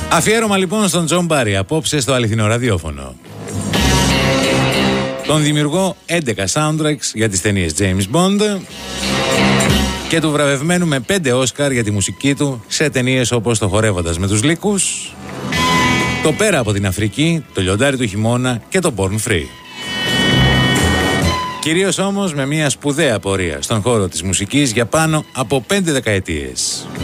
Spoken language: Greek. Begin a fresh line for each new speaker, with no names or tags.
Αφιέρωμα λοιπόν στον Τζον Μπάρι απόψε στο αληθινό ραδιόφωνο. Τον δημιουργό 11 soundtracks για τις ταινίες James Bond και του βραβευμένου με 5 Όσκαρ για τη μουσική του σε ταινίες όπως το Χορεύοντας με τους Λύκους, το Πέρα από την Αφρική, το Λιοντάρι του Χειμώνα και το Born Free. Κυρίως όμως με μια σπουδαία πορεία στον χώρο της μουσικής για πάνω από 5 δεκαετίες.